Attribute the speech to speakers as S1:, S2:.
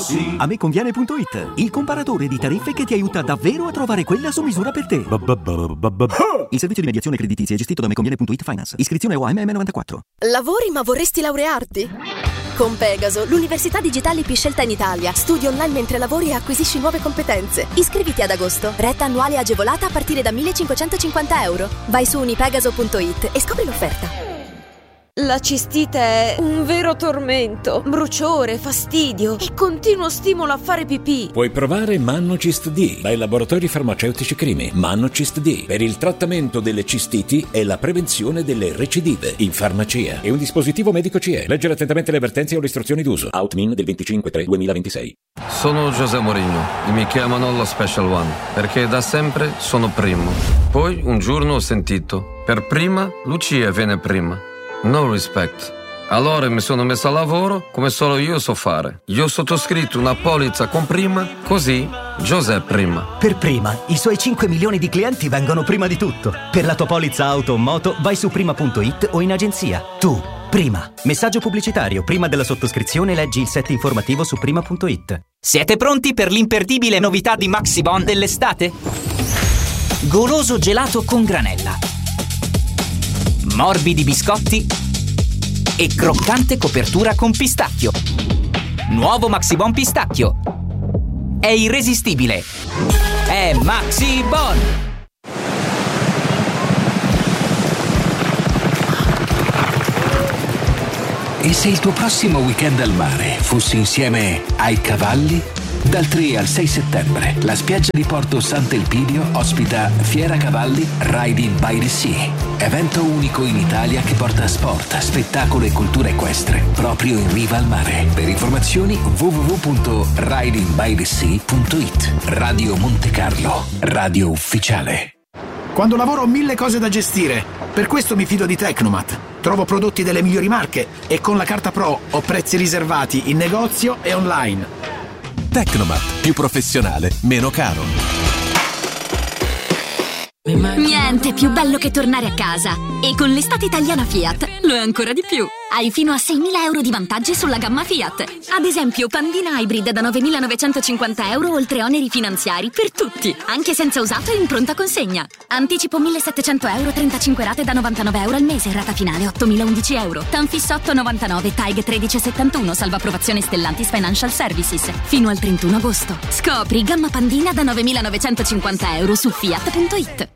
S1: sì.
S2: A me conviene.it, il comparatore di tariffe che ti aiuta davvero a trovare quella su misura per te. Il servizio di mediazione creditizia è gestito da meconviene.it Finance. Iscrizione OAMM 94.
S3: Lavori ma vorresti laurearti? Con Pegaso, l'università digitale più scelta in Italia. Studi online mentre lavori e acquisisci nuove competenze. Iscriviti ad agosto. Retta annuale agevolata a partire da €1.550. Vai su unipegaso.it e scopri l'offerta.
S4: La cistite è un vero tormento. Bruciore, fastidio e continuo stimolo a fare pipì.
S5: Puoi provare Mannocist D dai laboratori farmaceutici Crimi. Mannocist D per il trattamento delle cistiti e la prevenzione delle recidive in farmacia. È un dispositivo medico CE. Leggere attentamente le avvertenze o le istruzioni d'uso. Outmin del 25/3/2026.
S6: Sono José Mourinho e mi chiamano lo Special One perché da sempre sono primo. Poi un giorno ho sentito: per prima Lucia viene prima. No respect. Allora mi sono messo a lavoro come solo io so fare. Io ho sottoscritto una polizza con prima, così José prima.
S7: Per prima, i suoi 5 milioni di clienti vengono prima di tutto. Per la tua polizza auto o moto vai su prima.it o in agenzia. Tu, prima. Messaggio pubblicitario. Prima della sottoscrizione leggi il set informativo su prima.it.
S8: Siete pronti per l'imperdibile novità di Maxibon dell'estate? Goloso gelato con granella, morbidi biscotti e croccante copertura con pistacchio. Nuovo Maxibon pistacchio. È irresistibile. È Maxibon.
S9: E se il tuo prossimo weekend al mare fosse insieme ai cavalli? Dal 3 al 6 settembre, la spiaggia di Porto Sant'Elpidio ospita Fiera Cavalli Riding by the Sea, evento unico in Italia che porta sport, spettacolo e cultura equestre proprio in riva al mare. Per informazioni www.ridingbythesea.it. Radio Monte Carlo, radio ufficiale.
S10: Quando lavoro ho 1000 cose da gestire, per questo mi fido di Tecnomat. Trovo prodotti delle migliori marche e con la carta Pro ho prezzi riservati in negozio e online.
S11: Tecnomat, più professionale, meno caro.
S12: Niente più bello che tornare a casa. E con l'estate italiana Fiat lo è ancora di più. Hai fino a 6.000 euro di vantaggi sulla gamma Fiat. Ad esempio Pandina Hybrid da 9.950 euro oltre oneri finanziari per tutti, anche senza usato e in pronta consegna. Anticipo 1.700 euro, 35 rate da 99 euro al mese, rata finale 8.011 euro. Tanfis 8,99, TAG 1371, salvo approvazione Stellantis Financial Services. Fino al 31 agosto. Scopri gamma Pandina da 9.950 euro su Fiat.it.